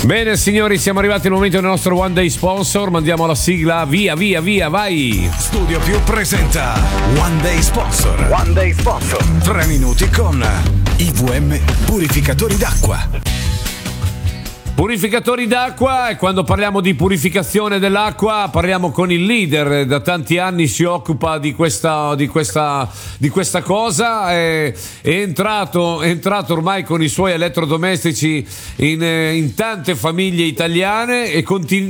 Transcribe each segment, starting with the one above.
Bene signori, siamo arrivati al momento del nostro One Day Sponsor. Mandiamo la sigla, via, vai. Studio Più presenta One Day Sponsor. 3 minuti con IVM Purificatori d'acqua. Purificatori d'acqua, e quando parliamo di purificazione dell'acqua parliamo con il leader, da tanti anni si occupa di questa cosa, è entrato ormai con i suoi elettrodomestici in tante famiglie italiane e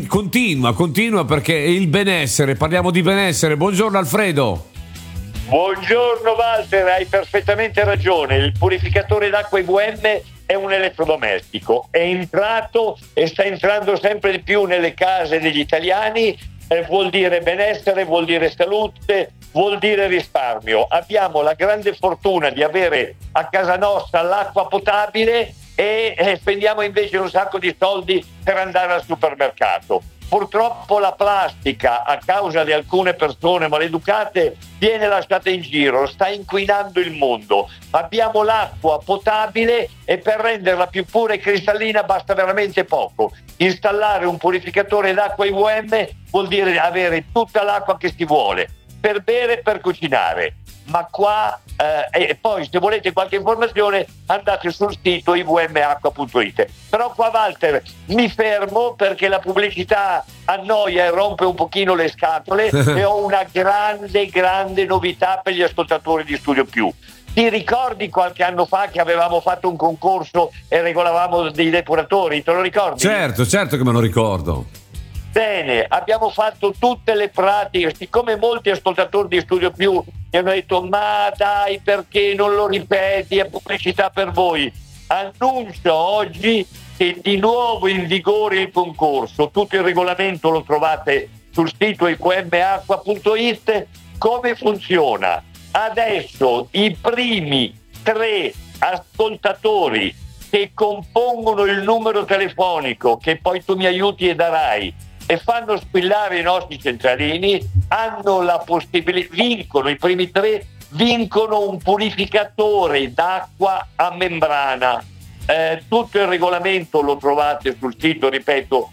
continua perché il benessere, parliamo di benessere. Buongiorno Alfredo. Buongiorno Walter, hai perfettamente ragione, il purificatore d'acqua IVM è un elettrodomestico, è entrato e sta entrando sempre di più nelle case degli italiani, vuol dire benessere, vuol dire salute, vuol dire risparmio. Abbiamo la grande fortuna di avere a casa nostra l'acqua potabile e spendiamo invece un sacco di soldi per andare al supermercato. Purtroppo la plastica, a causa di alcune persone maleducate, viene lasciata in giro, sta inquinando il mondo. Abbiamo l'acqua potabile e per renderla più pura e cristallina basta veramente poco. Installare un purificatore d'acqua IVM vuol dire avere tutta l'acqua che si vuole, per bere e per cucinare. Ma qua e poi se volete qualche informazione andate sul sito ivmacqua.it. Però qua Walter mi fermo perché la pubblicità annoia e rompe un pochino le scatole e ho una grande novità per gli ascoltatori di Studio Più. Ti ricordi qualche anno fa che avevamo fatto un concorso e regolavamo dei depuratori? Te lo ricordi? Certo che me lo ricordo. Bene, abbiamo fatto tutte le pratiche, siccome molti ascoltatori di Studio Più mi hanno detto ma dai perché non lo ripeti, è pubblicità per voi. Annuncio oggi che di nuovo in vigore il concorso, tutto il regolamento lo trovate sul sito ivmacqua.it. Come funziona? Adesso i primi 3 ascoltatori che compongono il numero telefonico che poi tu mi aiuti e darai e fanno squillare i nostri centralini hanno la possibilità, vincono i primi 3, vincono un purificatore d'acqua a membrana. Tutto il regolamento lo trovate sul sito, ripeto,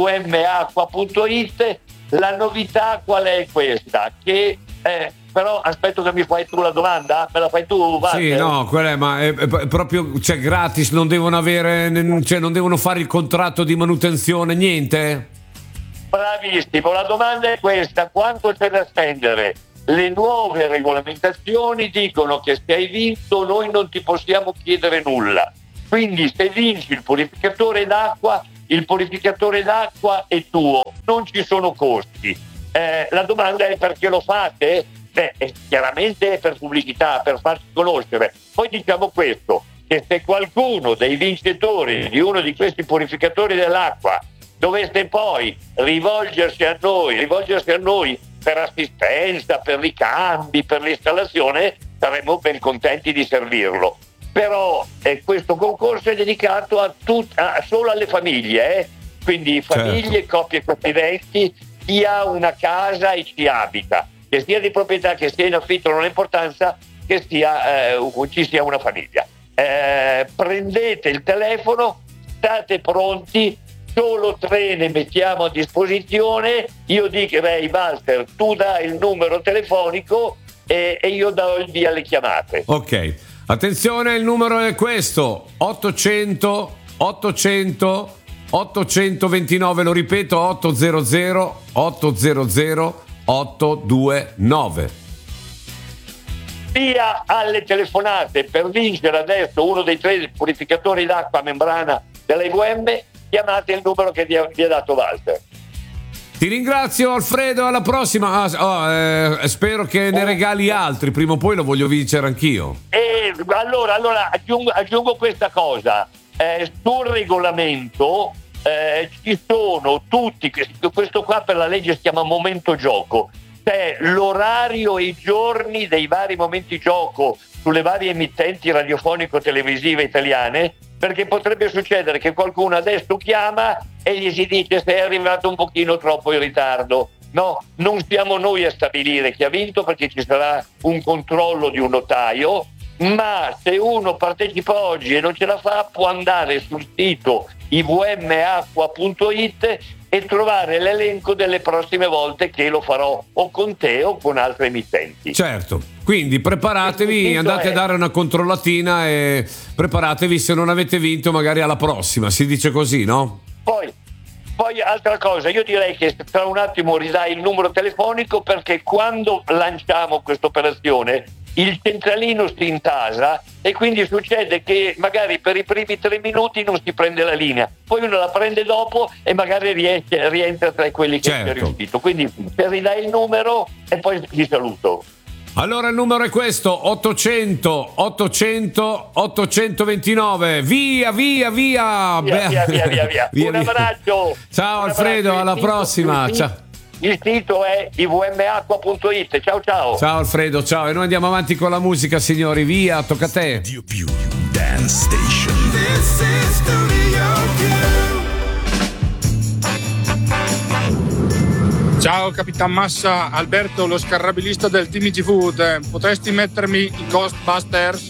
ivmacqua.it. La novità qual è questa? Che però aspetto che mi fai tu la domanda, me la fai tu Walter? Sì, no, quella ma è proprio, cioè gratis, non devono avere, cioè non devono fare il contratto di manutenzione, niente? Bravissimo, la domanda è questa: quanto c'è da spendere? Le nuove regolamentazioni dicono che se hai vinto noi non ti possiamo chiedere nulla, quindi se vinci il purificatore d'acqua è tuo, non ci sono costi. La domanda è perché lo fate? Chiaramente è per pubblicità, per farsi conoscere. Poi diciamo questo, che se qualcuno dei vincitori di uno di questi purificatori dell'acqua dovesse poi rivolgersi a noi per assistenza, per ricambi, per l'installazione, saremmo ben contenti di servirlo. Però questo concorso è dedicato solo alle famiglie, quindi famiglie, certo. Coppie conviventi, chi ha una casa e ci abita, che sia di proprietà, che sia in affitto, non ha importanza, che ci sia una famiglia. Prendete il telefono, state pronti, solo 3 ne mettiamo a disposizione. Io direi Walter, tu dai il numero telefonico e io do il via alle chiamate. Ok, attenzione, il numero è questo: 829, lo ripeto, 829. Via alle telefonate per vincere adesso uno dei 3 purificatori d'acqua a membrana della IVM. Chiamate il numero che vi ha dato Walter. Ti ringrazio Alfredo, alla prossima. Spero che ne regali altri, prima o poi lo voglio vincere anch'io. Allora aggiungo questa cosa. Sul regolamento ci sono tutti, questo qua per la legge si chiama momento gioco, cioè l'orario e i giorni dei vari momenti gioco sulle varie emittenti radiofonico-televisive italiane, perché potrebbe succedere che qualcuno adesso chiama e gli si dice sei arrivato un pochino troppo in ritardo. No, non siamo noi a stabilire chi ha vinto, perché ci sarà un controllo di un notaio, ma se uno partecipa oggi e non ce la fa, può andare sul sito ivmacqua.it e trovare l'elenco delle prossime volte che lo farò o con te o con altri emittenti. Certo, quindi preparatevi, andate a dare una controllatina e preparatevi, se non avete vinto magari alla prossima, si dice così, no? Poi altra cosa, io direi che tra un attimo ridai il numero telefonico, perché quando lanciamo questa operazione il centralino si intasa e quindi succede che magari per i primi 3 minuti non si prende la linea, poi uno la prende dopo e magari rientra tra quelli che è riuscito. Quindi ridai il numero e poi ti saluto. Allora il numero è questo: 800 800 829. Via. Via. Un abbraccio. Ciao Alfredo, alla prossima. Ciao. Il sito è ivmacqua.it. Ciao. Ciao Alfredo, ciao. E noi andiamo avanti con la musica, signori. Via, tocca a te. Studio Più Dance Station. This is Studio Più. Ciao Capitan Massa, Alberto, lo scarrabilista del Team IG Food. Potresti mettermi i Ghostbusters?